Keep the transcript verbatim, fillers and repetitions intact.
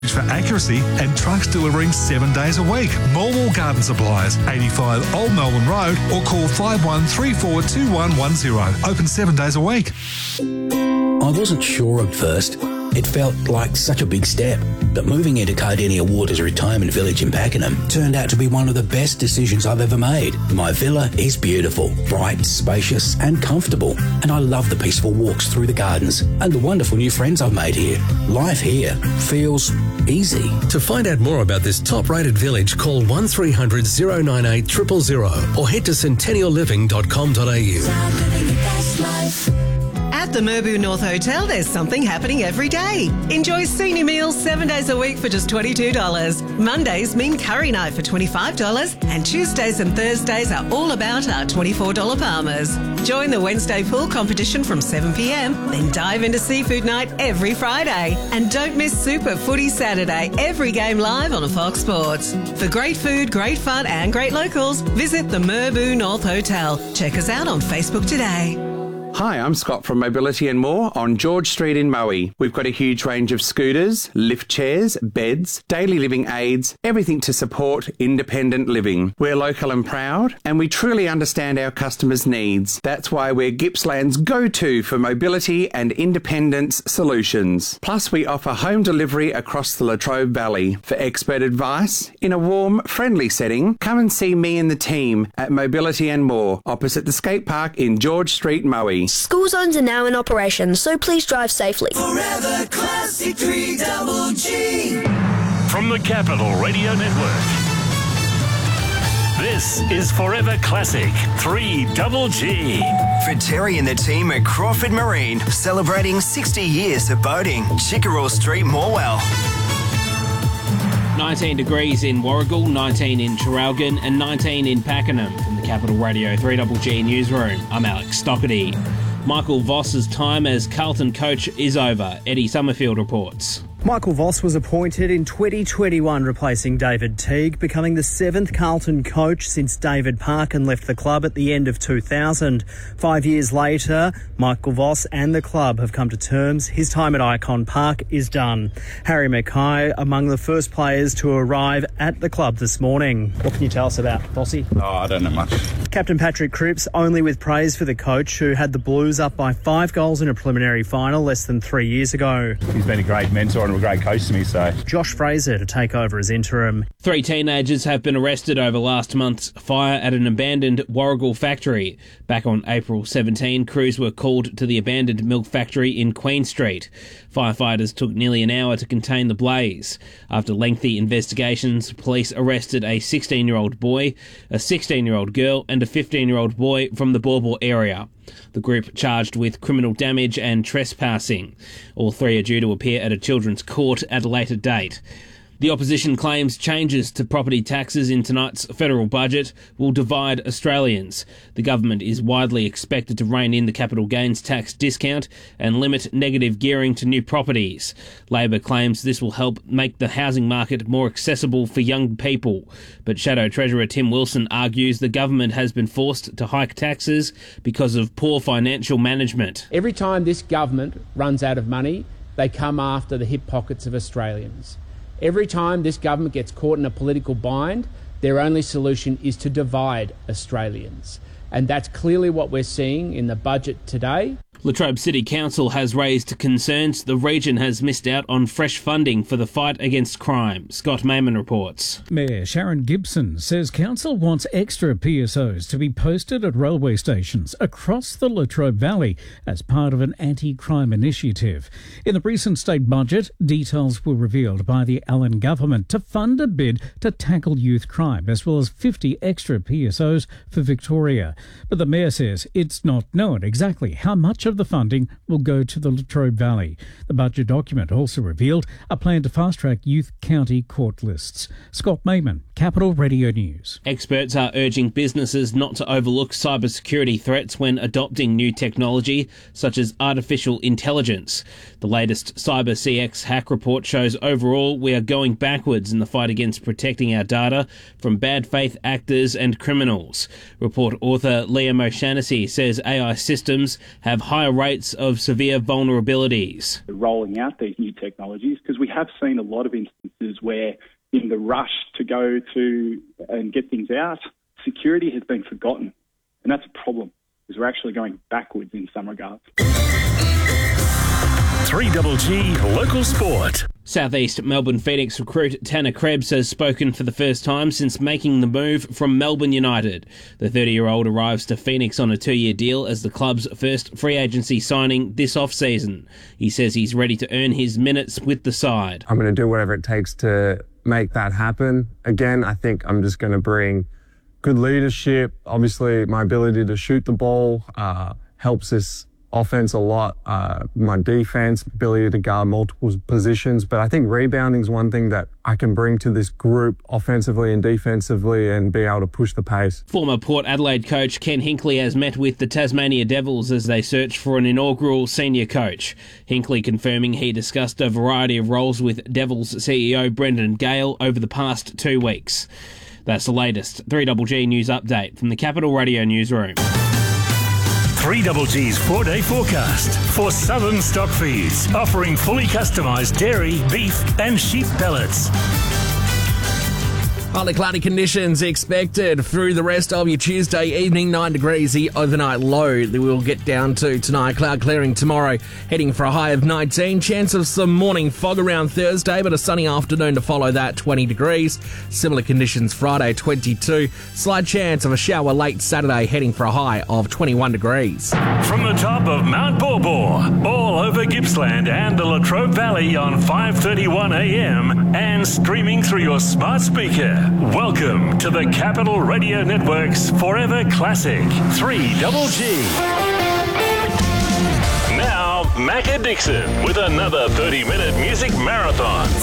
for accuracy and trucks delivering seven days a week. Morwell Garden Supplies, eighty-five Old Melbourne Road, or call five one three four two one one zero. Open seven days a week. I wasn't sure at first. It felt like such a big step, but moving into Cardinia Waters Retirement Village in Pakenham turned out to be one of the best decisions I've ever made. My villa is beautiful, bright, spacious and comfortable, and I love the peaceful walks through the gardens and the wonderful new friends I've made here. Life here feels easy. To find out more about this top-rated village, call one three hundred oh nine eight zero zero zero or head to centennial living dot com dot a u. At the Merbau North Hotel, there's something happening every day. Enjoy senior meals seven days a week for just twenty-two dollars. Mondays mean curry night for twenty-five dollars, and Tuesdays and Thursdays are all about our twenty-four dollars Palmers. Join the Wednesday pool competition from seven p m, then dive into seafood night every Friday. And don't miss Super Footy Saturday, every game live on Fox Sports. For great food, great fun and great locals, visit the Merbau North Hotel. Check us out on Facebook today. Hi, I'm Scott from Mobility and More on George Street in Moe. We've got a huge range of scooters, lift chairs, beds, daily living aids, everything to support independent living. We're local and proud, and we truly understand our customers' needs. That's why we're Gippsland's go-to for mobility and independence solutions. Plus, we offer home delivery across the Latrobe Valley. For expert advice, in a warm, friendly setting, come and see me and the team at Mobility and More, opposite the skate park in George Street, Moe. School zones are now in operation, so please drive safely. Forever Classic three double G. From the Capital Radio Network, this is Forever Classic three double G. For Terry and the team at Crawford Marine, celebrating sixty years of boating. Chickerell Street, Morwell. nineteen degrees in Warragul, nineteen in Traralgon and nineteen in Pakenham. From the Capital Radio three double G newsroom, I'm Alex Stockerty. Michael Voss's time as Carlton coach is over. Eddie Summerfield reports. Michael Voss was appointed in twenty twenty-one, replacing David Teague, becoming the seventh Carlton coach since David Parkin left the club at the end of two thousand. Five years later, Michael Voss and the club have come to terms. His time at Icon Park is done. Harry Mackay among the first players to arrive at the club this morning. What can you tell us about Vossy? Oh, I don't know much. Captain Patrick Cripps only with praise for the coach, who had the Blues up by five goals in a preliminary final less than three years ago. He's been a great mentor and a great coach to me, so... Josh Fraser to take over as interim. Three teenagers have been arrested over last month's fire at an abandoned Warragul factory. Back on April seventeenth, crews were called to the abandoned milk factory in Queen Street. Firefighters took nearly an hour to contain the blaze. After lengthy investigations, police arrested a sixteen-year-old boy, a sixteen-year-old girl and a fifteen-year-old boy from the Bawbor area. The group charged with criminal damage and trespassing. All three are due to appear at a children's court at a later date. The opposition claims changes to property taxes in tonight's federal budget will divide Australians. The government is widely expected to rein in the capital gains tax discount and limit negative gearing to new properties. Labor claims this will help make the housing market more accessible for young people. But Shadow Treasurer Tim Wilson argues the government has been forced to hike taxes because of poor financial management. Every time this government runs out of money, they come after the hip pockets of Australians. Every time this government gets caught in a political bind, their only solution is to divide Australians. And that's clearly what we're seeing in the budget today. Latrobe City Council has raised concerns the region has missed out on fresh funding for the fight against crime. Scott Mayman reports. Mayor Sharon Gibson says council wants extra P S Os to be posted at railway stations across the Latrobe Valley as part of an anti-crime initiative. In the recent state budget, details were revealed by the Allen government to fund a bid to tackle youth crime, as well as fifty extra P S Os for Victoria. But the mayor says it's not known exactly how much of the funding will go to the Latrobe Valley. The budget document also revealed a plan to fast-track youth county court lists. Scott Mayman, Capital Radio News. Experts are urging businesses not to overlook cybersecurity threats when adopting new technology, such as artificial intelligence. The latest Cyber C X hack report shows overall we are going backwards in the fight against protecting our data from bad faith actors and criminals. Report author Liam O'Shaughnessy says A I systems have high higher rates of severe vulnerabilities. Rolling out these new technologies, because we have seen a lot of instances where in the rush to go to and get things out, security has been forgotten. And that's a problem, because we're actually going backwards in some regards. three G G Local Sport. Southeast Melbourne Phoenix recruit Tanner Krebs has spoken for the first time since making the move from Melbourne United. The thirty-year-old arrives to Phoenix on a two-year deal as the club's first free agency signing this off-season. He says he's ready to earn his minutes with the side. I'm going to do whatever it takes to make that happen. Again, I think I'm just going to bring good leadership. Obviously, my ability to shoot the ball uh, helps this offense a lot. Uh, my defense, ability to guard multiple positions. But I think rebounding is one thing that I can bring to this group offensively and defensively and be able to push the pace. Former Port Adelaide coach Ken Hinkley has met with the Tasmania Devils as they search for an inaugural senior coach. Hinkley confirming he discussed a variety of roles with Devils C E O Brendan Gale over the past two weeks. That's the latest three G G News update from the Capital Radio Newsroom. three G G's four-day forecast for Southern Stock Feeds, offering fully customised dairy, beef and sheep pellets. Partly cloudy conditions expected through the rest of your Tuesday evening. nine degrees, the overnight low that we'll get down to tonight. Cloud clearing tomorrow, heading for a high of nineteen. Chance of some morning fog around Thursday, but a sunny afternoon to follow that, twenty degrees. Similar conditions Friday, twenty-two. Slight chance of a shower late Saturday, heading for a high of twenty-one degrees. From the top of Mount Baw, all over Gippsland and the Latrobe Valley on five thirty-one a m and streaming through your smart speaker. Welcome to the Capital Radio Network's Forever Classic three G G. Now, Macca Dixon with another thirty-minute music marathon.